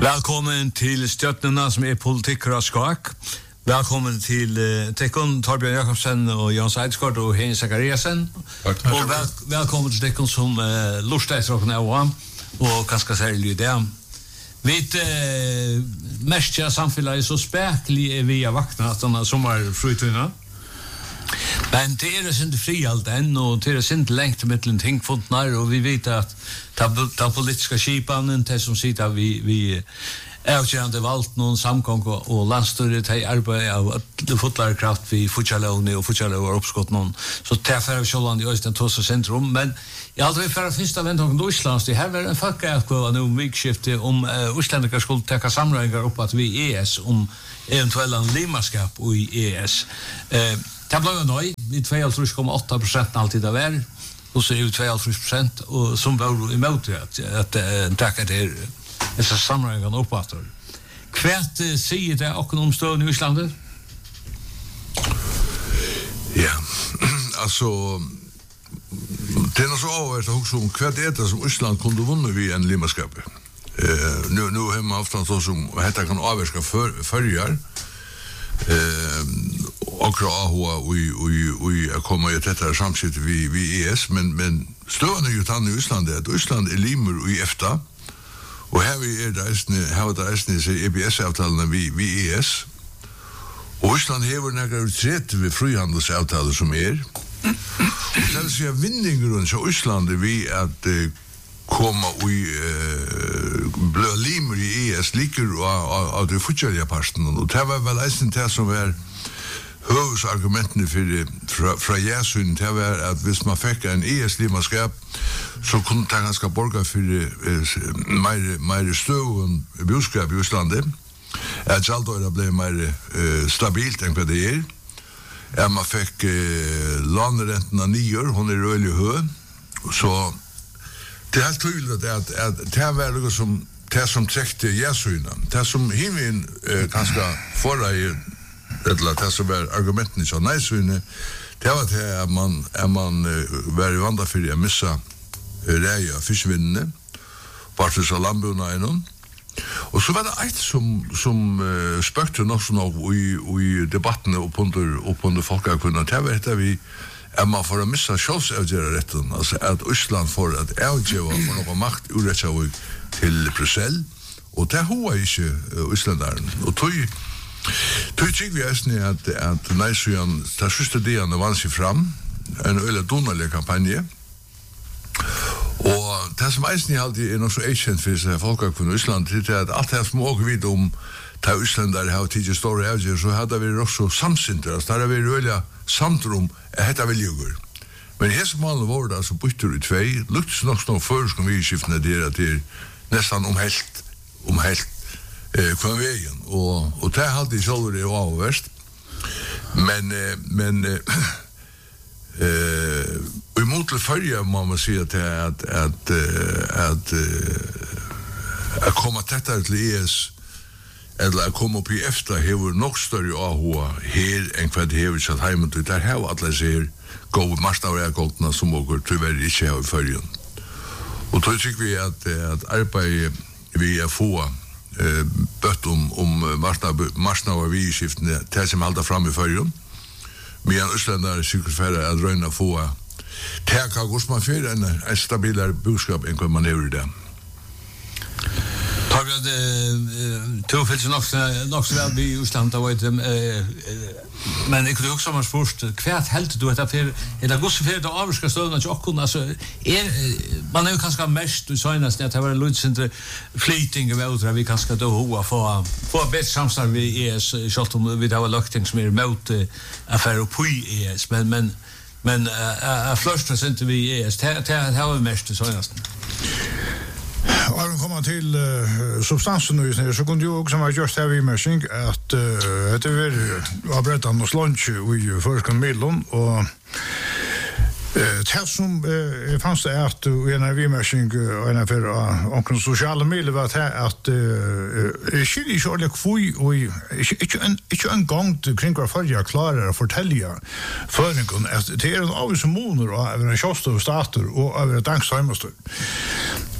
Välkommen till Stjärnorna som är politikerskak. Välkommen till Tekon Torbjörn Jakobsen och Jan Seidskort och Henrik Zachariasen. Och välkommen till Tekon som lustar och kanske särskilt det. Vet mestja samhället så späklig via vaknarna som är frutuna. Men det är inte fri allt än och det är inte längt mellan tingfundnar och vi vet att ta politiska skipanen det som sitter vi avgörande valt någon samgång och landstyret har arbetat av fotlar kraft vid Fuchalone och Fuchalone har uppskott någon så träffar vi Själland i Östern centrum men jag hade för första vändan till Island det här var en folkaktion om vikskifte om Islandikar skulle ta samlingar upp att vi ES om eventuella limaskap i ES det blev nöj vid 2,8% alltid av är och så är det 2,5% och som var emot att tacka det dessa samlingar uppåt. Kvärt säger det och om stöd i Island. Ja, alltså det är så avvärt också om kvärt det som Island kunde vinna vid en limaskap. Nu har man haft så som heter kan avvärska förjar. Och vi kommer ju tättare samsitt vi ES men störande ju tann i Island att Island är limur i EFTA och här vi är där i EBS-avtalen vi ES och Island har några uträtt vid frihandelsavtalet som är och sen så är vinningen så Island är vi att komma i blå limur i ES liker av det futchaliga parten och det var väl nästan det som är huvudargumenten för jäsyn det var att hvis man fick en ES-limaskap så kunde man ganska borga för mer stövn boskap i Islandet att Jaldøyra blev mer stabilt än vad det är att man fick låneräntorna nyer hon är rörlig hög så det är helt tydligt att det var något som det som träckte jäsynen det som himmen ganska förra eller det som var argumenten så nejsyne det var det att man var i vandra för att missa räja fiskvinnene vart så lambuna innan och så var det ett som spökte nog i debatten och under folkaktionen det var det vi är man för att missa självsavgörarrätten alltså att Island får att avgöra för någon makt urrättsavig till Bryssel och det har inte Islandaren och tog tycker vi att nejsyan tar sista delen vann sig fram en öle donalig kampanj och det som eisen alltid är nog så erkänt för sig folk från Island det är att allt det som åker vid om ta Island där har tidigt stora avgör så hade vi också samsinter så där vi rölla samtrum heter väl jugur men här som alla var där så bytte ut två lukts nog så för ska vi skifta det nästan om helt kvar vägen och det hade ju så det var värst men emot det förra man säger att komma tättare till ES eller att komma upp i EFTA har nog större AHA här än vad det har satt hemma till där har alla ser gå marsdavarkoltna som åker tyvärr inte har i förrän och då tycker vi att arbeta vi få bött om marsna och vi-skiftene til som halda fram i förrjun. Men Østlandar sykkelfærre at røyna få teka hos man fyrir en stabilare budskap enn hva man hever i det. Tog fylls nok så vel i Island men jeg kunne også sammen spørst hvert helt du etter for det gosse for det avvarska støvna til okkun altså man er jo kanskje mest i søgnast at det var en lunsindre flyting av outra vi kanskje da hoa få bett samstarv i ES selv om vi har løkting som er mot affære på i ES men fløst inte vi i ES det har vi mest i søgnast. Och de kommer till substansen nu så kunde ju också vara just här vid mässing att det är avbrättan och slunch i förskon medlem och det som fanns det att en vi-mässing och en för omkring sociala medier var att skiljer sig ordentligt kvui och inte en gång kring vad förra klarar att fortälja förringen att det är en avvis moner och över en kiosk och stater och över ett dagsheimastör. Först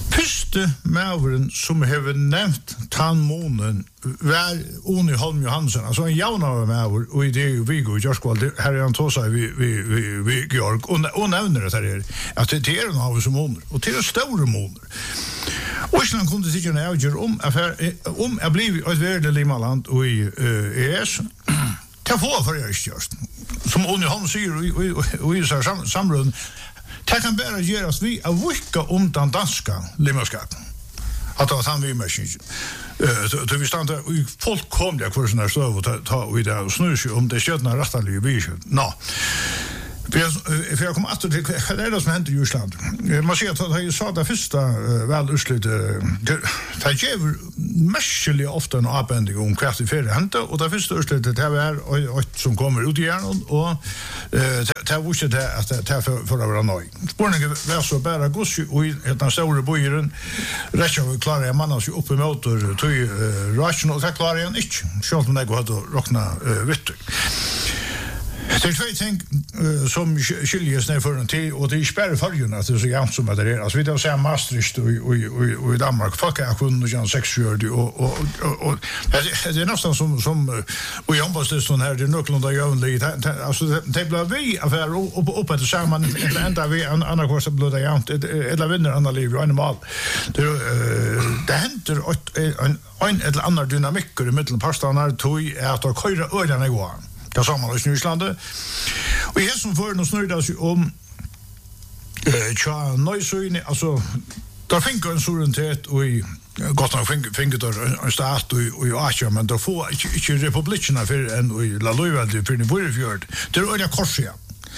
første maveren som har nevnt tannmånen var Oni Holm Johansson, alltså en jaunare maver, och i det är ju Viggo Jörskvald, här är han tåsar vi Georg, och nämner det här att det är en av som måner, och det är stora måner. Island kunde tycka en avgör om jag blev ett värde limaland och i ES, ta få för jag just. Som Oni Holm säger och i samrund, det kan bara göras vi av vilka om den danska limaskapen. Att det var han vi med sig. Så vi stannar i fullkomliga kurserna stöv och ta i det och snurr sig om det kötna rättaliga vision. Nå. För jag kommer att till vad är det som händer i Island. Man ser att jag sa det första väl urslut det ger mestligt ofta en avbändning om kvart i fyra hände och det första urslutet det är som kommer ut i hjärnan och det är också det att det är för att vara nöjd. Spårningen var så bara goss och i den stora bojeren räcker vi klarar jag mannas ju upp i motor till rachen och det klarar jag inte. Själv om det går att råkna vitt. Det är två ting som skiljer sig för en tid och det är spärr förrjun att det är så jämnt som det är. Alltså vi då säger Maastricht och i Danmark folk är kunde ju 6 år och det är nästan som och i ombudslistan här det är någorlunda jämnt alltså det blir vi affär upp att samman ända vi andra kurs blir det jämnt eller vinner andra liv och animal det händer en eller annan dynamik i mitten pastarna tog att köra öarna igår. Det sa man i Island. Och här som för snurrar sig om tja nöjsöjning, alltså där finns en suveränitet och i Gotland finns där en stat och i Asien, men där får inte republikerna för en i La Louvre för ni Borgefjord. Det är öliga korsia.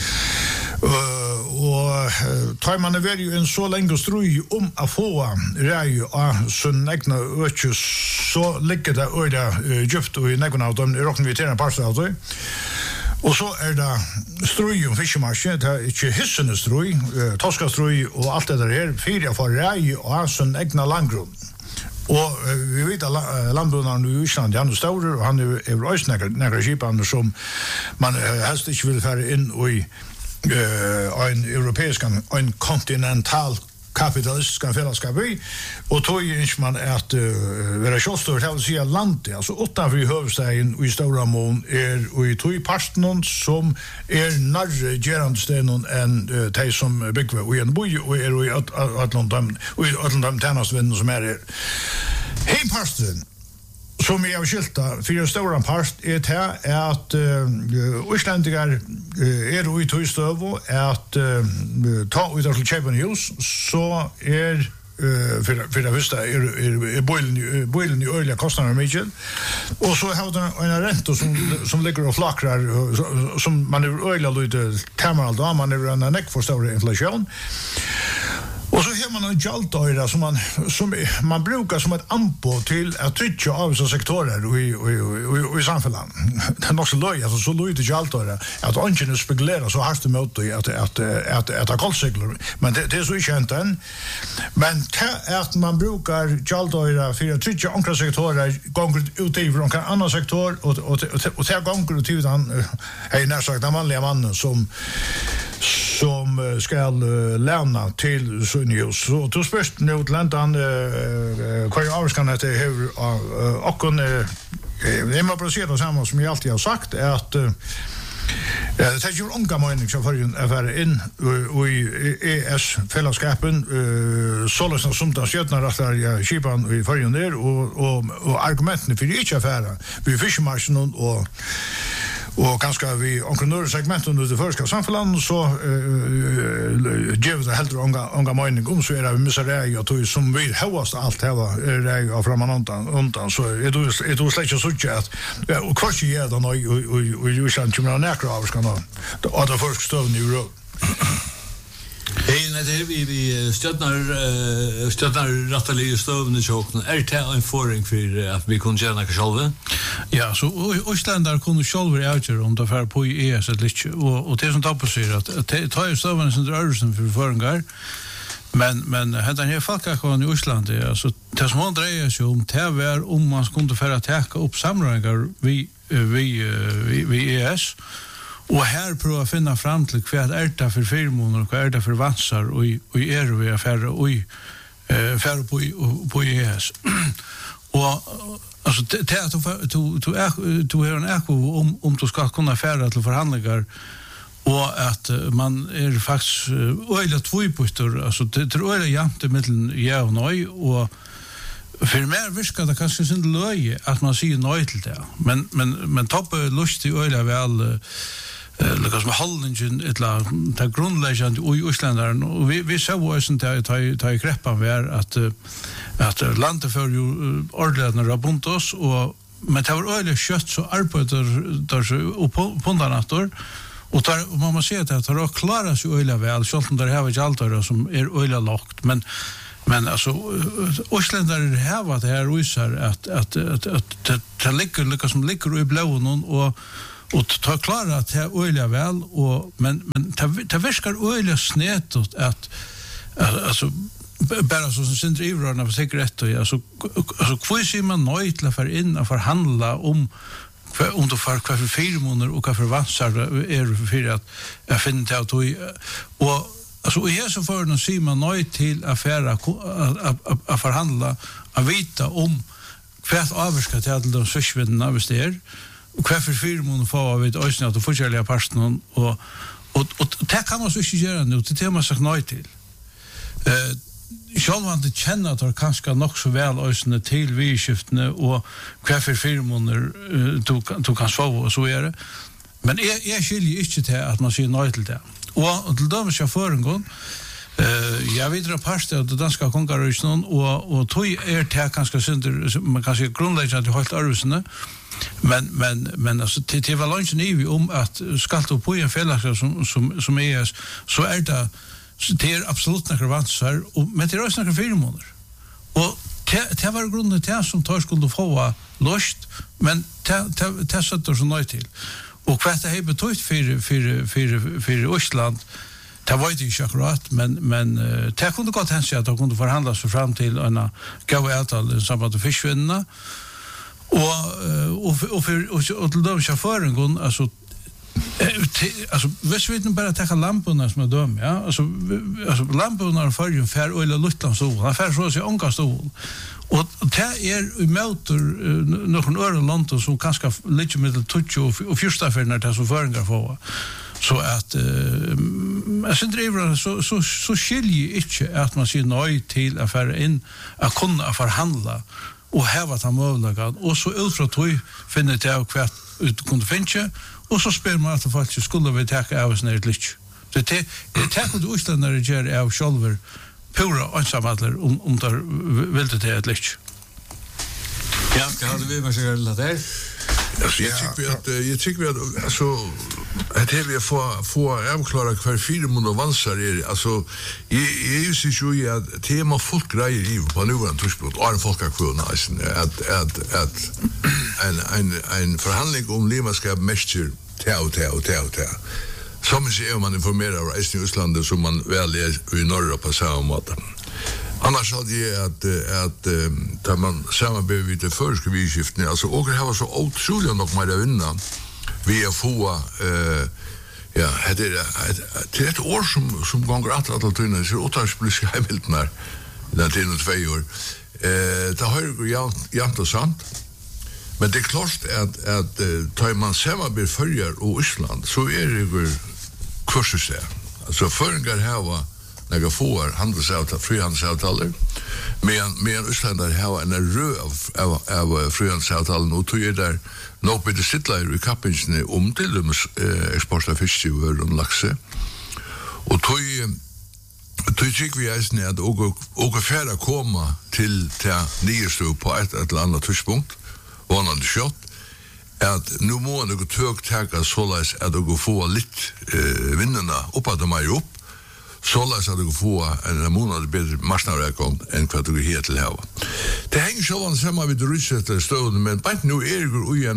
Och tar man det ju en så länge ströj om att få rej av sin egna ökes så ligger det öliga djupt och i nägon av dem råknar vi till en par av det. Och så är det ströj och fiskemarsche, det är inte hissende ströj, toskaströj och allt det där är fyra för rej av sin egna landgrund. Och vi vet att landbrudarna i Island är stora och han är också några skipan som man helst inte vill föra in och i en europeisk en kontinental kapitalistisk fällskap och tog ju inte man att vara självstår det vill säga landet alltså utanför huvudstaden och i stora mån och i tog parten som närre gerandstenen än de som bygger och en boj och i Atlantam och i Atlantam tjänstevänner som är hej parten som jag har skilta för en stor part är det att Isländigar är i tystöv och att ta ut till Köpenhus så är för det första är boilen i öliga kostnader mycket och så har den en ränta som ligger och flackrar som man är öliga lite kameral då man är en neck för stor inflation. Och så har man en jaltöra som man brukar som ett ampo till att trycka av så sektorer i samhället. Det är också löj, alltså så löj till jaltöra att ungen spekulerar så harst emot att kolseglar. Men det är så känt än. Men att man brukar jaltöra för att trycka andra sektorer gånger ut i någon annan sektor och ta gånger ut i den är nästan den vanliga mannen som ska lämna till Sunnius. Så då spörst nu till landan kvar avskan att det hur och det man producerar samma som jag alltid har sagt är att det är ju unga mening som för in i ES fällskapen sålunda som de skötna rättar skipan i förrjun där och argumenten för inte affärer vi fiskmarknaden och ganska vi entreprenörsegment under det första samhället så ger det helt unga mening om så är det miseria och som vi högast allt här är av framanundan så är det släcka så att och kvar ger det och ju sant som nära av ska då att det först står i Europa. När det vi stöttar rättaliga stövne chocken är det en förring för att vi kunde tjäna själva. Ja, så Islandar kunde själva avgöra om det för på ES eller inte och det som tar på sig att ta ju stövne som rörelsen för föringar. Men hända här folkakon i Island alltså det som man drejer sig om det var om man skulle för att täcka upp samlingar vi ES. Och här pröva finna fram till vad är det för firmor och vad är det för vansar och vi affärer och färre på ES. Och alltså det att du har en eko om du ska kunna färra till förhandlingar och att man är faktiskt öjla tvåpunkter, alltså det är öjla jämnt mellan ja och nej, och för mer viskar det kanske inte löje att man säger nej till det, men topp lust i öjla väl liksom hållningen eller ta grundläggande i Island, och vi så sånt där ta i greppan var att landet för ju ordlarna runt oss, och men det var öjla kött så arbetar där så på natten. Och där man måste säga att det har klarat sig öjla väl, så att det här var allt som är öjla lågt, men alltså Islandare har det här visar att det ligger som ligger i blån och ta klara att det är öjla väl, och men det verkar öjla snett att alltså bara så som sin drivrarna för säkerhet, och alltså kvar ser man nöjt till för in och förhandla om du får kvar för 4 månader och kvar för vansar är för att jag finner det att och alltså i så för någon ser man nöjt till affärer att förhandla, att veta om kvart avska till de sysvinna bestär och kvar för 4 månader får vi ett ösnat och förskälliga parsten, och det kan man så inte göra nu, det man sagt nöjt till. Själv han det känner att det kanske nog så väl ösnä till vidskiftene och kvar för 4 månader du kan sova och så är det. Men jag skiljer inte till att man säger nej till det. Och till dem chauffören går jag vet att parst av det danska kongarriket och tog det kanske synder, man kan säga grundläggande helt örvsne, men alltså det var lunchen i om att skall du på en fälla som är så är det är absolut några vansar, men det är också några 4 månader. Och det var grunden till som tar skulle få lust, men det sätter så nöjt till. Och vad det har betytt för Island, det var inte akkurat, men det kunde gott hända att de kunde förhandla sig fram till en gav avtal i samband med fiskvinnorna. Och till de chauffören alltså hvis vi bara ta lamporna som är döm, ja, alltså lamporna för ju för eller luttan så han för så sig ångast och det är i motor någon öre land som kanske lite med touch och första för när det så föringar för så att alltså driver så skiljer inte att man ser nej till affärer in att kunna förhandla och häva ta möjligheten, och så utifrån tog finner det och kvart ut kunde finna. Och så spyr man att faktiskt skulle vi täcka av oss ner lite. Det täcker du Islandare gör av själver pura ensamadler om där vill det ett lite. Ja, det hade vi med sig att det. Alltså jag tycker att alltså att vi får avklara kvar 4 månader vansar är alltså är ju så ju att tema folk grejer i på nuvarande tidspunkt och folk har kunnat att en förhandling om leverskap mäster ta. Som ser man informerar i Island som man väl är i norra på samma måte. Annars hade jag att där man samarbetar vid det första vidskiften, alltså och det var så otroligt nog med att vinna vi få ja, det är ett år som gånger att tunna så återspliska Hamilton där till 2 år. Det har ju jämt och sant. Men det är klart att tar man samarbetar följer och Island så är det kurser där. Alltså förringar här var några få handelsavtal, frihandelsavtal, men Islandare har en rö av frihandelsavtal och tog där nog med det sittlar i kappingen om till dem export av fisk och laxe. Och tog tycker vi är snäd och färra komma till nyestå på ett eller annat tidspunkt vanande skott att nu må det gå töktäcka således att det få lite vinnarna upp att de är upp således att det få en månad bättre marknadsreaktion än vad det heter till här. Det hänger så van samma vid rysätter stöden, men bara nu är det ju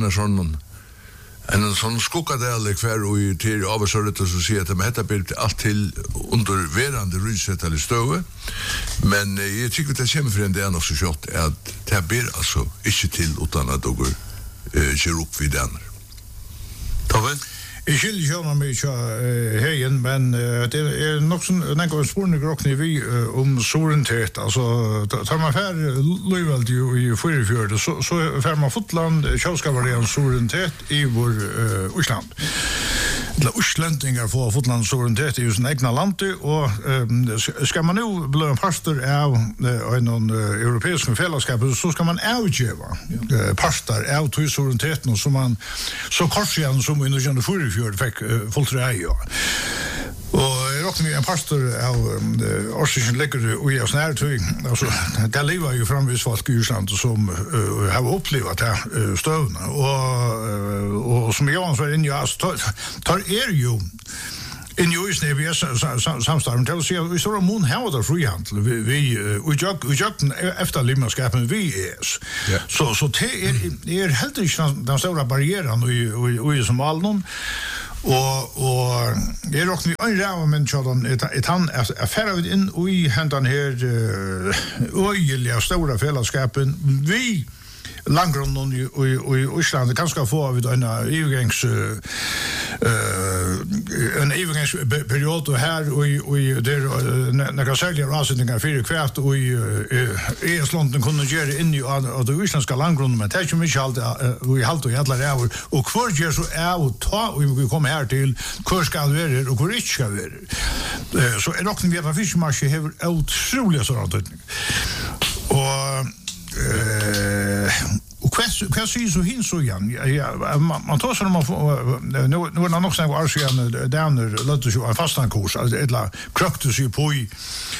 en sån skokadel kvar och till avsöret så ser att det blir allt till underverande rysätter stöve. Men jag tycker att det kommer för en del också kört att det blir alltså inte till utan att det går kör upp vid den. Tove? Jeg skiljer ikke om mye heien, men det nok sånn en spårende gråkne vi om sorentet. Altså, tar man fær løyveld i Fyrifjörde, så fær man fotland kjøskavarien sorentet i vår Osland. Oslandingar får fotland sorentet i sin egna landet, og skal man nu bli en pastor av en europeisk fellesskap, så skal man avgjeva pastor av tog sorenteten, så korsigjen som vi nå Fyrifjörde fikk fullt rei. Og jeg råkner med en pastor av Årsingen ligger i oss nærtøy. Altså, det lever jo framvis folk i Island som har opplevet det støvende. Og som Johan var inne i, tar jo in US NBS samstarven til å si at vi står om mån her der frihandel vi utjøkten efter limmerskapen vi så det helt ikke den store barrieren i som allen og jeg råkner vi en ræva men tjådan han færre vi inn i hendan her øyelige store fellesskapen vi Langrunden i Island kan ska få vid en övergångsperiod och här och där några särskilda avsättningar för kvart och i Island kunde göra in i det isländska landgrunden men det är ju mycket allt vi halt och alla rävar och kvar gör så ta och vi kommer här till hur ska det vara och hur inte ska det vara så är dock vi har fiskmarsch har otroligt sådant och vad säger så hin så igen man tar så när man nu är det nog så att Arsian där låter ju en fastankurs eller kröktes ju på i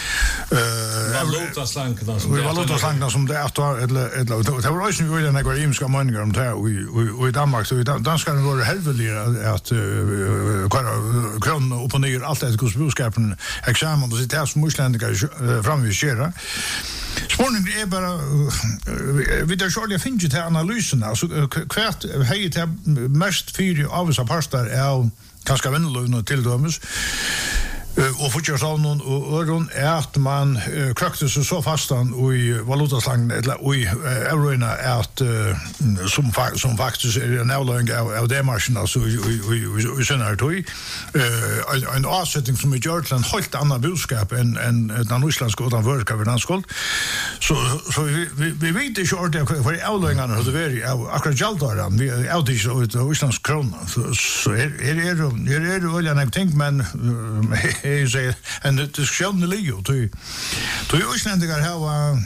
valutaslankarna som det eller det var ju ju den ekonomiska meningen om det och i Danmark så då ska det vara helveligt att kronan upp och ner allt det kostbudskapen examen och det är som musländiga framvisera Spårningen är bara vi där själva finns ju till analysen alltså kvart hej till mest fyra av oss pastor är ganska vännerlöna till dömes och fortsätter så någon öron att man krökte sig så fastan i valutaslangen eller i eurorna att som faktiskt är en avlöning av det marschen alltså i senare tog en avsättning som är gjort till en helt annan budskap än den isländska utanför kaverdanskåld så vi vet inte ordentligt för avlöningarna hur det var akkurat jaldaran vi avdisar ut isländsk krona så är det väl jag tänkt men jag säger en diskussion i Leo till Isländigar här var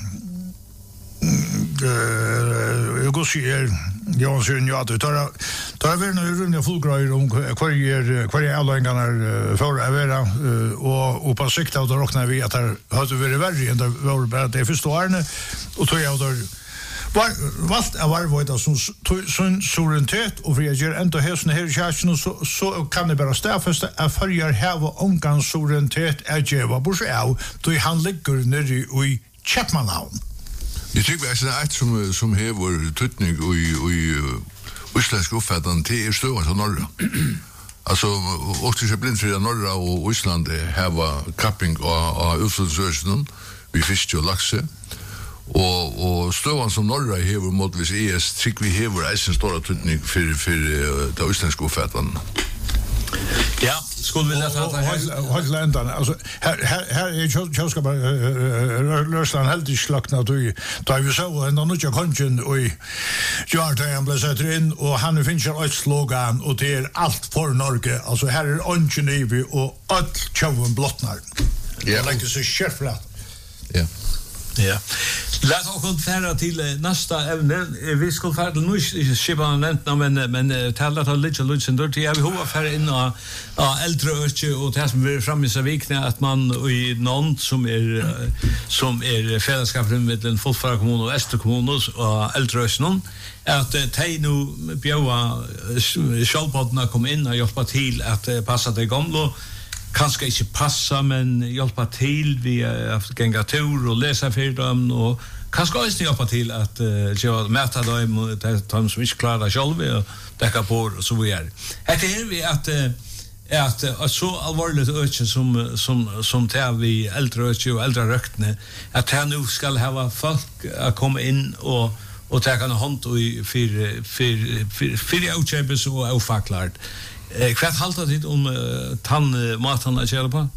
jag går sig jag ser ju att det tar vi nu runda fullgrejer om kvar avlöningarna för att vara och på sikt att räkna vi att det hade varit värre än det var bara det förstående och tog jag då valt varvøyda som suverenitet og for jeg gjør enda høsten her i kjærsjen så kan det bare stedfeste at førjer heva omgang suverenitet djeva bors av då han ligger nere i Kjepmanhavn. Jeg tykker vi er et som hever tøtning i islandsk uppfattan til støvann til Norra. Altså, også til blindfri av Norra og Island heva kapping av utflutningsøsenen vi fiske og lakse og støvann som Norra hever måtvis ES trygg vi hever eisen stora tøtning for det islandske uppfattan. Ja, skulle vi läsa det här? Helt ländan. Alltså här är Kjellskapar Lörsland helt i slakna då vi så en nya kongen och Jartan blev satt in och han finns ju ett slogan och det är allt för Norge. Alltså här är Onchenivi och allt tjoven blottnar. Ja, like så cheflat. Ja. Ja. Låt oss konfera till nästa ämne. Vi ska färda till nu skipanentna men tala till lite lunchen då jag vill ha för in och äldre öke och det som vi fram i så vikna att man i någon som är fällskapet med den folkfara kommun och Öster kommun och äldre öken att de nu bjöa skallpoddarna kom in och hjälpa till att passa det gamla kanske inte passa men hjälpa till vi har gänga tur och läsa för dem och kanske också hjälpa till att jag mäta dem de som inte klarar själva och täcka på och så vidare. Det är vi att så allvarligt öke som tar vi äldre öke och äldre röktne att här nu ska ha folk att komma in och ta en hand och för utköpes och avfacklat. Kvart halta dit om maten att göra på?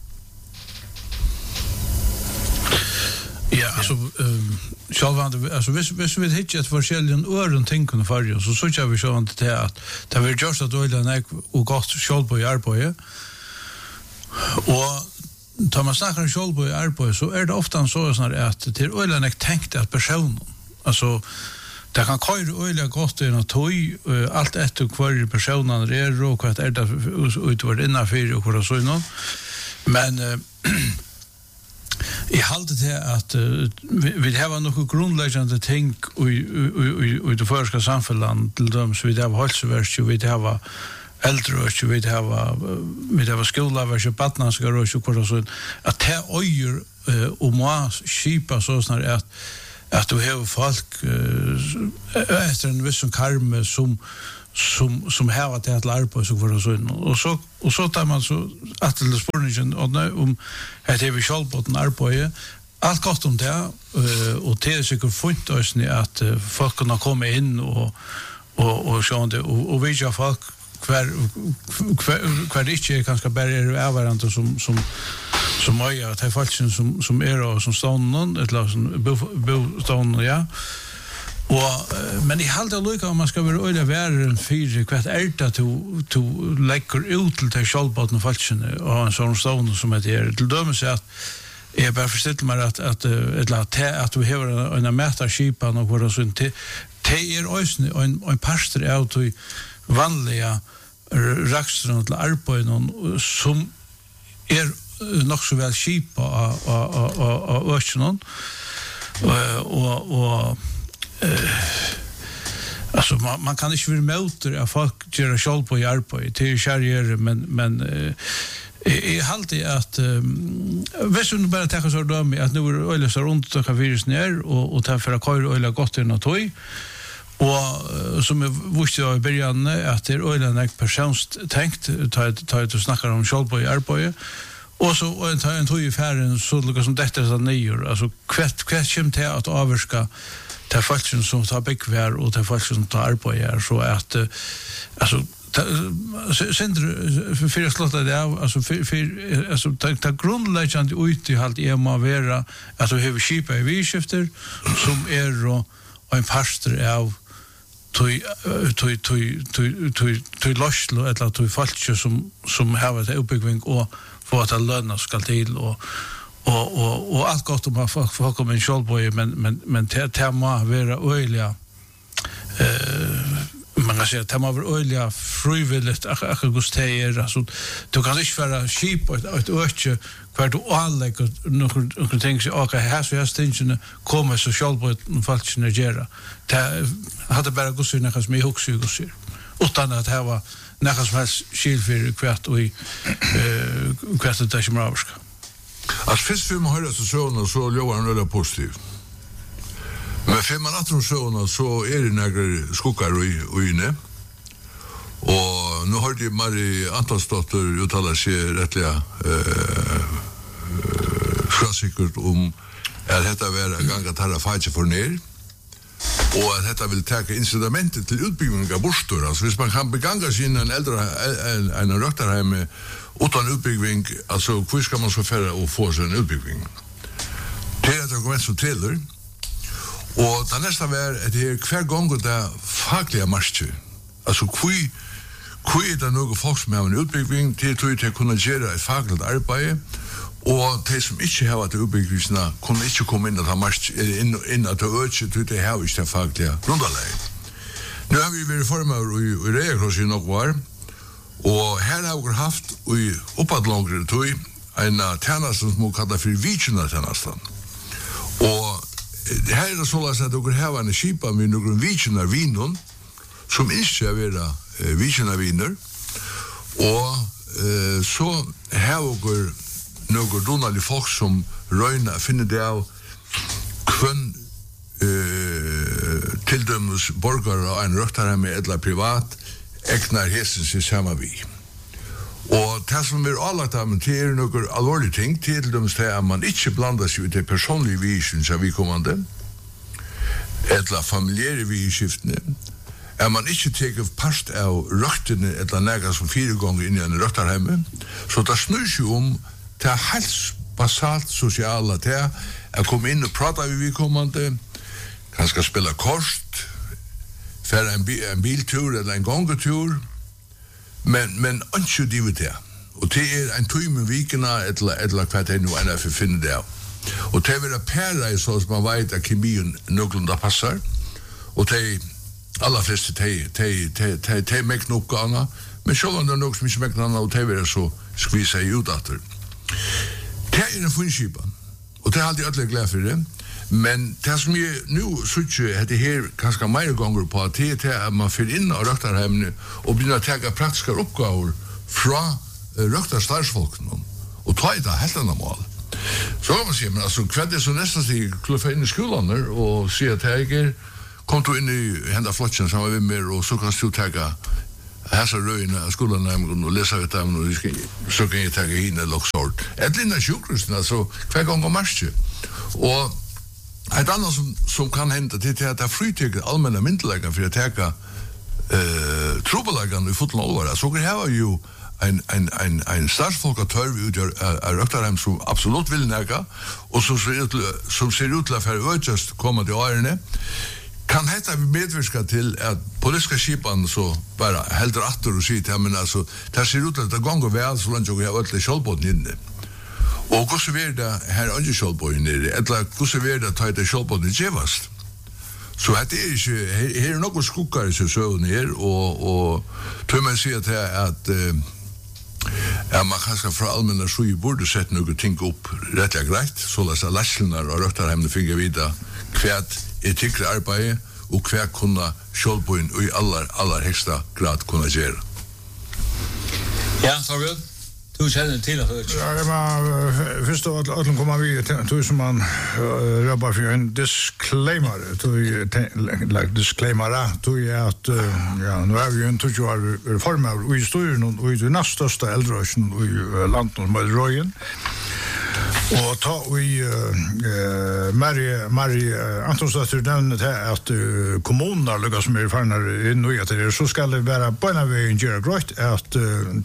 Ja, alltså självande alltså hvis vi hittar ett forskjellige öron tänken för så jag vi så att det vill just att då den och gott skall på arbetet. Och tar man snackar skall på arbetet så är det ofta så att till ölen är tänkt att personen alltså det kan köra öliga gott i en toy allt efter kvar personen är och vad är det utvärd innanför och vad så någon men I halde til at vi har noen grunnleggende ting i det første samfunnet til dem, så vi har helseverk, vi har eldreverk, vi har skoleverk, badnanskere og sånn, at det øyer og må skipa sånn at du har folk etter en viss karme som har det att lära på så för så och så tar man så att det spårningen om att det vi skall på den arbetet allt gott om det och det är säkert fint att folk kan komma in och så det och vi jag folk kvar inte kanske bara är överant som jag att det faktiskt som är och som står någon ett stånd ja. Men I halda lukka om man ska vara öliga värren fyra kvart ärta to lägger ut till det självbåten falskene och en sån stånd som det är till dömes att jag bara förstår mig att du har en mätarskipan och vad sånt det är en pastor av till vanliga rakstrand till arbetet som är nog så väl skipa och öknen och alltså man kan inte vara motor av folk gör själv på arbetet till kärrier men I halde att hvis du bara tar så döm att nu är öle så runt och kan virus ner och ta för att köra öle gott in och toy och som visste jag I början att det öle en persons tänkt ta att snacka om själv på arbetet och så en toy affären så lukar som detta så nyår alltså kvart kom till att avska det folk som tar bekvär och det folk som tar arbetar så att alltså sen för slotta det alltså alltså ta grundläggande ut I halt är man vara alltså hur skipa vi skifter som är och en pastor av tui loslo eller tui folk som har det uppbygging och för att löna ska till och allt gott om folk kommer en självboy men det må vara öliga man kan säga att det må vara öliga frivilligt att gustejer alltså du kan inte vara skip ett öke kvar du anlägger några ting så okej här så jag stingen kommer så självboy folk nagera det hade bara gusur något som jag också gusur utan att det var något som helst skilfyr kvart och kvart det som ravska. Alltså först för man hör så lovar han öle positiv. Men för man att så är det några skuggar och inne. Och nu har det Marie Antonsdotter uttalat sig rättliga säkert om att detta vara gånga tarra fight för ner. Och att detta vill ta incitamentet till utbyggning av bostäder. Alltså hvis man kan begagna sin en äldre en röktarhem utan utbyggning, alltså hur ska man så färra och få sig en utbyggning? Det är ett argument som träller. Och det nästa var att det är kvar gånger där fackliga marscher. Alltså hur är det några folk som har en utbyggning till att kunna göra ett fackligt arbete och de som inte har varit utbyggningarna kunde inte komma in att ha marsch in att ha ökat till det här inte fackliga grundlägg. Nu har vi varit formar i Reakross i några år och här har vi haft i uppåt längre tid en tjänst som man kallar för vitjunartjänsten. Och det här är det så att vi har en skipa med några vitjunarviner som inte är vara vitjunarviner och så har vi några donali folk som röjna finner det av kvön tilldömes borgare och en röktarhem eller privat ägnar hesen sig samma vi. Och det som är allagt av det är några allvarliga ting tilldömes det att man inte blandar sig ut i personliga vision som vi kommande eller familjära viskiftene man ikke teker part av røktene eller næga som 4 ganger inn i en røktarhemme, så det snur seg om til helt basalt sosiala til å komme inn og prate med vidkommende, kanskje spille kort, fære en biltur eller en gangetur, men ikke divet det. Og det en time vikene eller hva det nå er for å finne det. Og det vil pære i så som man vet at kemien noenlunde passer, og de aller fleste de mekkene oppgavene, men selv om det noe som ikke mekkene annet, og de vil så skvise i utdatter. Det en funnskipen, og det er alltid ødelig glad for det, men det som jeg nå synes at det her ganske mer ganger på, det er at man fyller inn av røktarhemmene og begynner å ta praktiske oppgaver fra røktarstarfolkene, og ta i det helt annet mål. Så kan man si, men altså, hva det så nesten stig kluffa inn i skolene og si at jeg kom du inn i henda flotjen sammen med meg, og så kan du tega hessa røyene av skolene og lesa ut dem, og så kan jeg tega hine loksort. Et linda sjukrusten, altså, hver gang om marsje. Og et annet som kan hende til at det frytikker allmenne myndeleggen for å tega trobeleggene i foten alvor. Så kan jeg jo en statsfolk av tørv utgjør av Røktarheim som absolutt vil nægge, og som ser ut til å være økjøst kommende årene, kan hette medvirka til at politiske skipene så bare helder atter og sier til, men altså, det ser ut til at det ganger vel så langt jeg har ødelig kjølbåten inne. Og hvordan er det her andre kjølbåten nere, eller hvordan er det at det kjølbåten gjevast? Så det er ikke, her er noen skukkar i søvn her, og tror man sier til at man kanskje fra allmänna sju borde sett noe ting opp rettelig greit, så at leslenar og Røktarheimene finner videre hva tykker arbeid og hva kunne kjølbøyen i aller høyeste grad kunne gjøre. Ja, Torbjørn, du kjenner til at det Ja, det var først og alt kommer vi til som man jobber for en disclaimer, til at ja, nå er vi jo en 20 år reformer i historien og i den største eldrøsjen i landet med Røyen. Og ta vi Marie Antonsdøtter nevnet her at kommunen har lykkes med farner inn og etter det, så skal det være på en av veien gjøre grønt at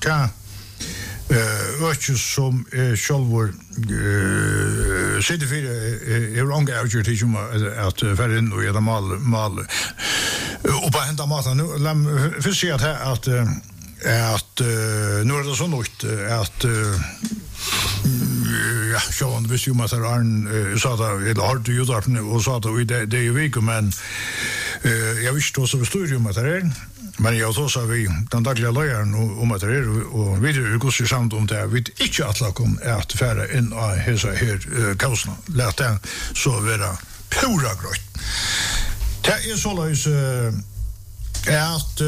ökje som självor sitter för unga avgjort till att färra in och göra mal och på hända maten nu för sig att nu är det så något att ja, så visst ju att han sa det eller har du gjort det och sa det är ju vik men jag visste också studium att det men jag så sa vi den dagliga lojaren om att det är och vidare går sig samt om det vi inte att la kom att färra in och hesa här kausna låt det så vara pura grött. Det är så lös att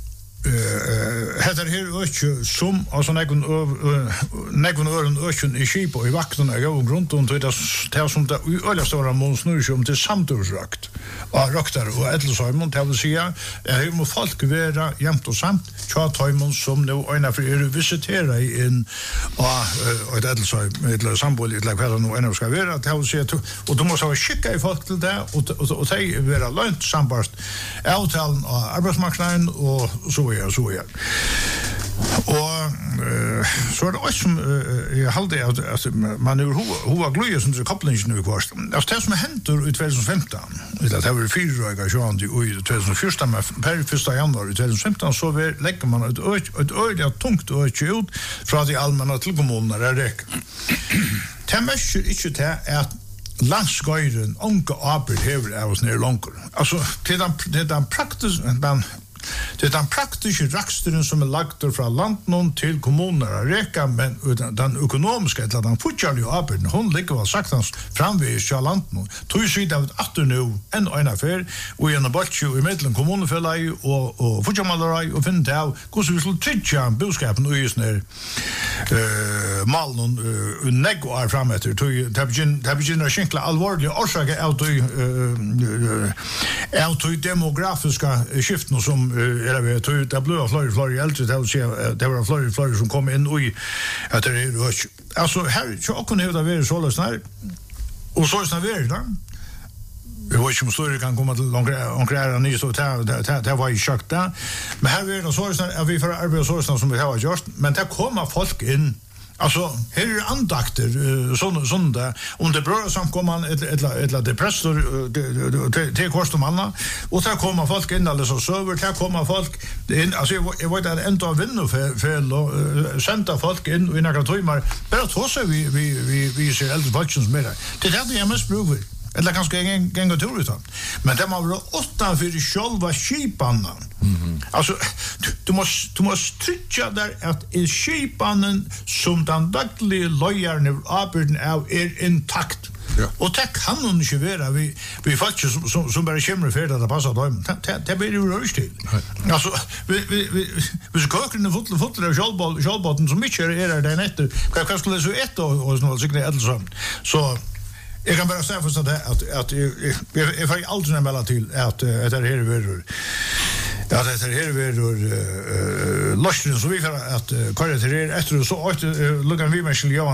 heter her ökje som alltså någon öron ökjen i skip och i vakterna går runt och det som det ölla stora månsnur om till samtursrakt och raktar och ädelsheimon det vill säga här må folk vara jämt och samt chathheimon som nu ena för visitera in och ädelsheim med sambol i lag vad nu ena ska vara det vill säga och då måste ha skicka i folk till det och säga vara lönt sambart avtalen och arbetsmarknaden och så ja. Och så är det också som jag hade att man hur glöjer som det kopplingen nu kvarst. Alltså det som händer i 2015, det har varit 4 dagar sedan i 2014 med per 1 januari 2015 så lägger man ett öde tungt och ut från de allmänna till kommunerna där. Det mäster inte till att landsgöjden onka arbet hever av oss ner långt. Alltså det är den det är den praktiska raksteren som är lagt från landen till kommunerna räcka men den ekonomiska eller den fortsatta arbetet hon ligger väl saktans framvis till landen. Tror sig det att nu en affär och en batch i mitten kommunfällan och fortsatta och finna där hur så vi skulle trycka budskapen och just när malen nego är framåt till det begynner skinkla allvarliga orsaker av demografiska skiften som är det tror det blå flöj äldre det var flöj som kom in och att det är alltså här så kunde det vara så lösnar och så är det där Jag vet inte om större kan komma till långt ny så det var ju chock där. Men här är det så att vi får arbeta så som vi har gjort, men det kommer folk in. Alltså, här är andakter sån där om det bröder samkomman ett det präster till kostomanna och där kommer folk in alldeles så söver där kommer folk in alltså jag vet att ändå vinner för sända folk in i några timmar bara trots vi ser äldre folk som med det där jag måste prova eller kanske gänga tur utan men det man vill åtta för själva skipanna alltså du måste trycka där att är skipannen som den dagliga lojarna arbetar är intakt. Ja. Och det kan hon inte vara vi faktiskt som bara kommer för att det passar dem. Det blir ju rörst till. Alltså vi ska kunna fotla av självbotten som mycket är där efter. Kan skulle så ett och så signa så jag kan bara säga för att jag får aldrig nämna till att det här är ja, det här är lösningen så vi får att köra till efter så att lugna vi med